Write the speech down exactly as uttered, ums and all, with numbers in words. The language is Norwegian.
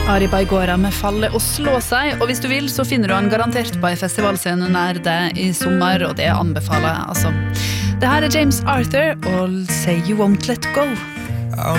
Ari Baigora med Falle og slå seg, og hvis du vil så finner du han garantert på en festivalscene nær deg i sommer, og det anbefaler jeg altså. Det her er James Arthur og Say You Won't Let Go.